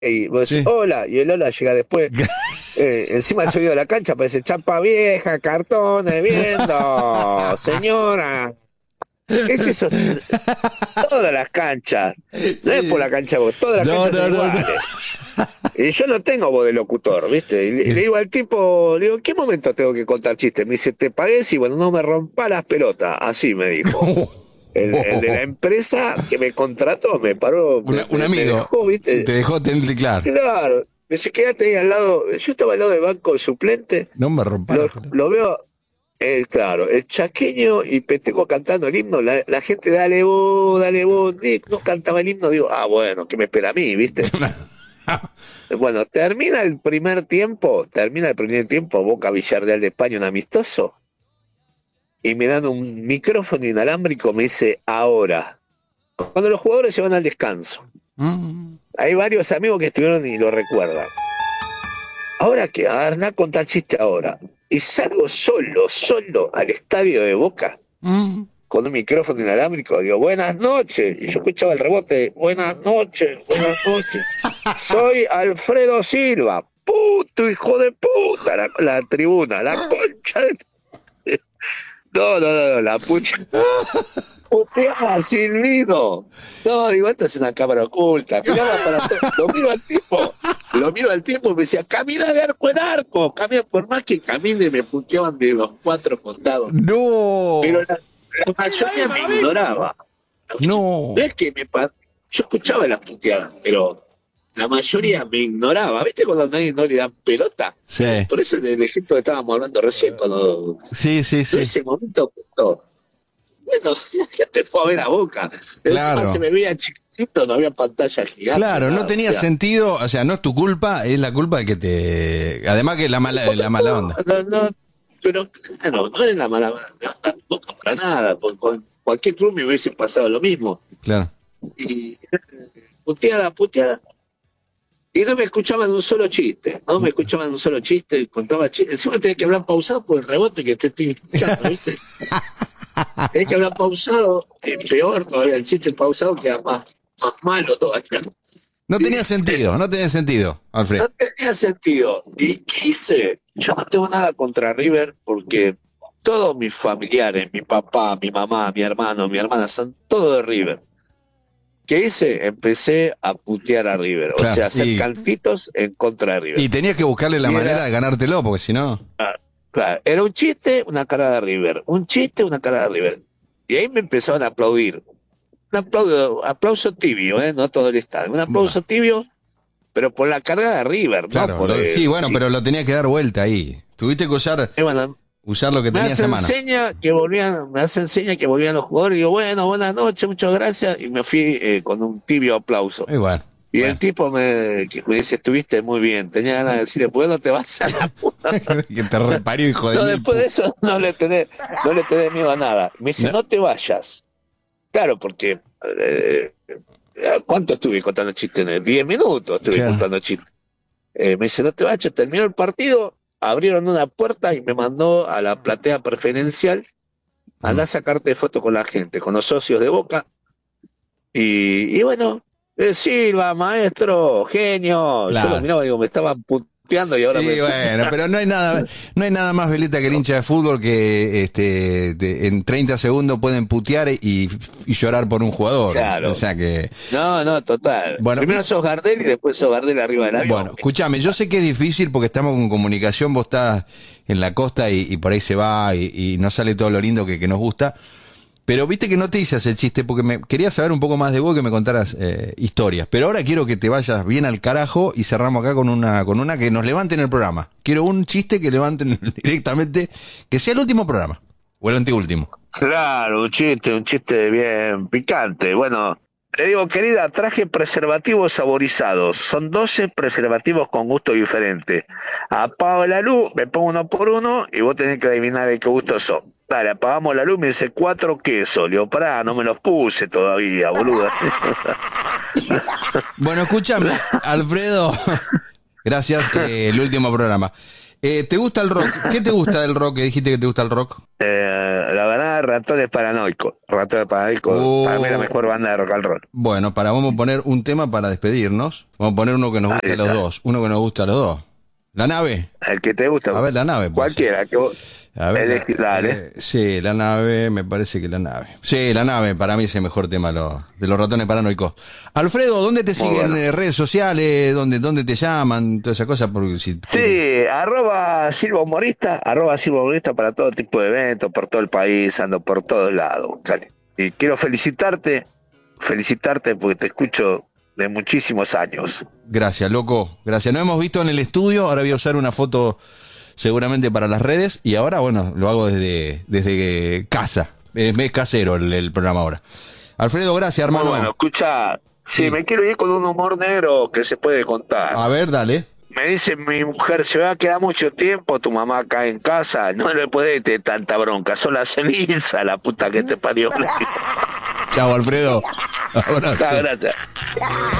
y vos decís, Sí. hola, y el hola llega después. Encima del sonido de la cancha parece chapa vieja, cartones, viendo, señora. ¿Qué es eso? Todas las canchas, no es por Sí. la cancha de vos, todas las No, canchas son no, no, no. iguales. Y yo no tengo voz de locutor, ¿viste? Y le digo al tipo, le digo, ¿en qué momento tengo que contar chistes? Me dice, te pagué y bueno, no me rompa las pelotas. Así me dijo. El de la empresa que me contrató me paró, Un me amigo dejó, ¿viste? te dejó tener claro. Claro. Me dice, quédate ahí al lado. Yo estaba al lado del banco de suplente. No me rompa la pelota. Lo veo, claro, el chaqueño y Peteco cantando el himno. La gente, dale vos, Nick. No cantaba el himno. Digo, bueno, ¿qué me espera a mí, viste? Bueno, termina el primer tiempo, Boca Villarreal de España, un amistoso, y me dan un micrófono inalámbrico, me dice, ahora, cuando los jugadores se van al descanso, Mm. hay varios amigos que estuvieron y lo recuerdan. Ahora que, a ver, anda a contar chiste ahora. Y salgo solo al estadio de Boca, Mm. con un micrófono inalámbrico, digo, buenas noches, y yo escuchaba el rebote, buenas noches, soy Alfredo Silva, puto hijo de puta, la tribuna, la concha de... No, la pucha, puteaba silbido. No, digo, esta es una cámara oculta, miraba para todo, lo miro al tipo y me decía, camina de arco en arco, camina, por más que camine, me puteaban de los cuatro costados, pero No, la mayoría me ignoraba. no. No es que yo escuchaba las puteadas, pero la mayoría me ignoraba. ¿Viste cuando a nadie no le dan pelota? Sí, Por eso del ejemplo que estábamos hablando recién, cuando sí, sí, en sí. ese momento, bueno, la gente fue a ver a Boca. Encima se Claro, me veía chiquitito, no había pantalla gigante, claro, no nada. O tenía sea, sentido, o sea, no es tu culpa, es la culpa de que te... Además que la mala onda. no, pero claro, no es la mala, no está Boca para nada. Con cualquier club me hubiese pasado lo mismo. Claro. Y puteada. Y no me escuchaban un solo chiste, contaba chistes. Encima tenía que hablar pausado por el rebote que te estoy explicando, ¿viste? Tenía que hablar pausado, peor todavía, el chiste pausado queda más malo todavía. No Y tenía dice, sentido, no tenía sentido, Alfred. no tenía sentido. ¿Y qué hice? Yo no tengo nada contra River porque todos mis familiares, mi papá, mi mamá, mi hermano, mi hermana, son todos de River. ¿Qué hice? Empecé a putear a River, o Claro. sea, hacer cantitos en contra de River. Y tenías que buscarle la Y manera era, de ganártelo, porque si no... claro, era un chiste, una cara de River, un chiste, una cara de River. Y ahí me empezaron a aplaudir. Un aplauso tibio, ¿eh? No todo el estadio. Un Bueno, aplauso tibio, pero por la carga de River, ¿no? claro, sí, bueno, Sí. pero lo tenías que dar vuelta ahí. Tuviste que Bueno, usar lo que tenías a mano. me hace enseña que volvían los jugadores. Y digo, bueno, buenas noches, muchas gracias. Y me fui con un tibio aplauso. Y bueno, Y el bueno. tipo me dice, estuviste muy bien. Tenía ganas de decirle, ¿por qué no te vas a la puta? Que te reparió, hijo de No, mil después de eso no le tenés miedo a nada. Me dice, No. no te vayas. Claro, porque ¿cuánto estuve contando chistes? 10 minutos estuve Claro. contando chistes. Me dice, no te vayas, terminó el partido, abrieron una puerta y me mandó a la platea preferencial. Andá a sacarte foto con la gente, con los socios de Boca. Y bueno, Silva, maestro, genio. Yo lo Claro. miraba y digo, me estaban puteando y ahora Y me... bueno, pero no hay nada más veleta que el hincha de fútbol que en 30 segundos pueden putear y llorar por un jugador. Claro. O sea que, No, total. bueno, Primero sos Gardel y después sos Gardel arriba del avión. bueno, escúchame, yo sé que es difícil porque estamos con comunicación, vos estás en la costa y por ahí se va y no sale todo lo lindo que nos gusta. Pero viste que no te hice ese chiste porque quería saber un poco más de vos, que me contaras historias. Pero ahora quiero que te vayas bien al carajo y cerramos acá con una que nos levanten el programa. Quiero un chiste que levanten directamente, que sea el último programa. O el anteúltimo. Claro, un chiste bien picante. Bueno, le digo, querida, traje preservativos saborizados. Son 12 preservativos con gusto diferente. Apago la luz, me pongo uno por uno y vos tenés que adivinar de qué gusto son. Dale, apagamos la luz, me dice 4 quesos. Le digo, pará, no me los puse todavía, boluda. Bueno, escúchame, Alfredo. Gracias, el último programa. ¿Te gusta el rock? ¿Qué te gusta del rock? ¿Que dijiste que te gusta el rock? La verdad, Ratones Paranoicos. Ratones Paranoicos, para mí la mejor banda de rock and roll. Bueno, vamos a poner un tema para despedirnos. Vamos a poner uno que nos guste a los dos. Uno que nos guste a los dos. ¿La nave? El que te gusta. A ver, la nave. Cualquiera. Que vos... A ver, dale. Sí, la nave, me parece que la nave. Sí, la nave, para mí es el mejor tema de los Ratones Paranoicos. Alfredo, ¿dónde te siguen? Bueno. ¿Redes sociales? ¿Dónde te llaman? Toda esa cosa. Porque si sí, @Silva Humorista para todo tipo de eventos, por todo el país, ando por todos lados. Y quiero felicitarte porque te escucho de muchísimos años. Gracias, loco. Gracias. Nos hemos visto en el estudio, ahora voy a usar una foto seguramente para las redes, y ahora, bueno, lo hago desde casa. Es casero el programa ahora. Alfredo, gracias, hermano. Bueno, escucha, sí, me quiero ir con un humor negro que se puede contar. A ver, dale. Me dice mi mujer, se va a quedar mucho tiempo tu mamá acá en casa, no le puede tener tanta bronca, son las cenizas, la puta que te parió. Chao, Alfredo. Abrazo. Gracias.